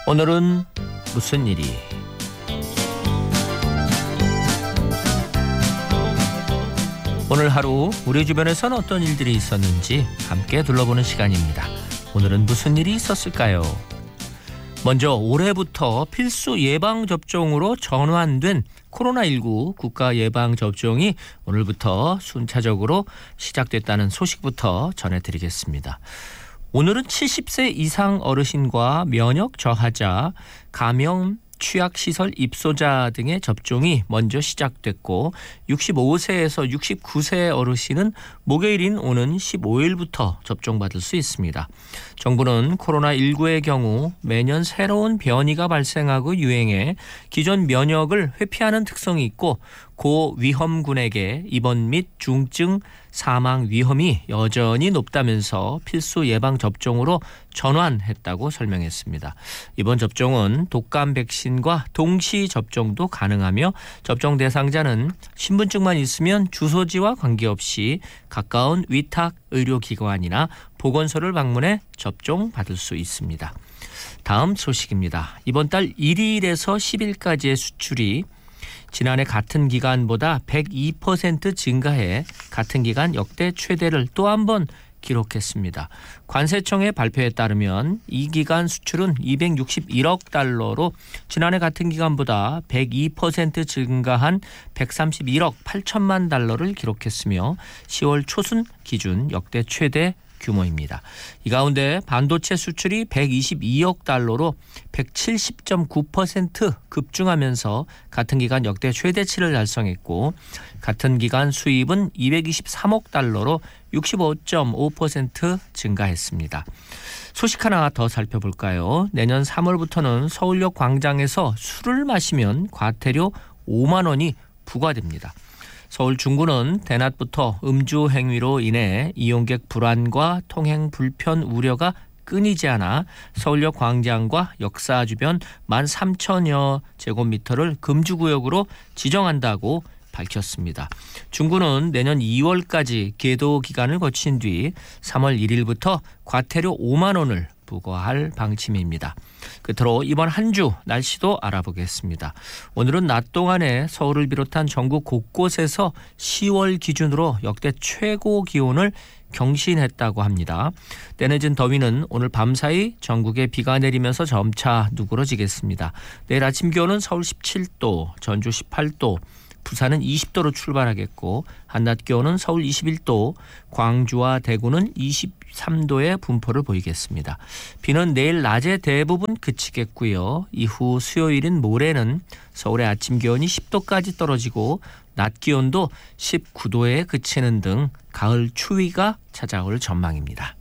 오늘은 무슨 일이? 오늘 하루 우리 주변에선 어떤 일들이 있었는지 함께 둘러보는 시간입니다. 오늘은 무슨 일이 있었을까요? 먼저 올해부터 필수 예방접종으로 전환된 코로나19 국가 예방접종이 오늘부터 순차적으로 시작됐다는 소식부터 전해드리겠습니다. 오늘은 70세 이상 어르신과 면역 저하자, 감염, 취약시설 입소자 등의 접종이 먼저 시작됐고 65세에서 69세 어르신은 목요일인 오는 15일부터 접종받을 수 있습니다. 정부는 코로나19의 경우 매년 새로운 변이가 발생하고 유행해 기존 면역을 회피하는 특성이 있고 고위험군에게 입원 및 중증 사망 위험이 여전히 높다면서 필수 예방접종으로 전환했다고 설명했습니다. 이번 접종은 독감 백신과 동시 접종도 가능하며 접종 대상자는 신분증만 있으면 주소지와 관계없이 가까운 위탁 의료기관이나 보건소를 방문해 접종받을 수 있습니다. 다음 소식입니다. 이번 달 1일에서 10일까지의 수출이 지난해 같은 기간보다 102% 증가해 같은 기간 역대 최대를 또 한 번 기록했습니다. 관세청의 발표에 따르면 이 기간 수출은 261억 달러로 지난해 같은 기간보다 102% 증가한 131억 8천만 달러를 기록했으며 10월 초순 기준 역대 최대 규모입니다. 이 가운데 반도체 수출이 122억 달러로 170.9% 급증하면서 같은 기간 역대 최대치를 달성했고 같은 기간 수입은 223억 달러로 65.5% 증가했습니다. 소식 하나 더 살펴볼까요? 내년 3월부터는 서울역 광장에서 술을 마시면 과태료 5만 원이 부과됩니다. 서울 중구는 대낮부터 음주 행위로 인해 이용객 불안과 통행 불편 우려가 끊이지 않아 서울역 광장과 역사 주변 13,000여 제곱미터를 금주구역으로 지정한다고 밝혔습니다. 중구는 내년 2월까지 계도 기간을 거친 뒤 3월 1일부터 과태료 5만 원을 부과할 방침입니다. 끝으로 이번 한 주 날씨도 알아보겠습니다. 오늘은 낮 동안에 서울을 비롯한 전국 곳곳에서 10월 기준으로 역대 최고 기온을 경신했다고 합니다. 때늦은 더위는 오늘 밤사이 전국에 비가 내리면서 점차 누그러지겠습니다. 내일 아침 기온은 서울 17도, 전주 18도, 부산은 20도로 출발하겠고 한낮 기온은 서울 21도, 광주와 대구는 23도의 분포를 보이겠습니다. 비는 내일 낮에 대부분 그치겠고요. 이후 수요일인 모레는 서울의 아침 기온이 10도까지 떨어지고 낮 기온도 19도에 그치는 등 가을 추위가 찾아올 전망입니다.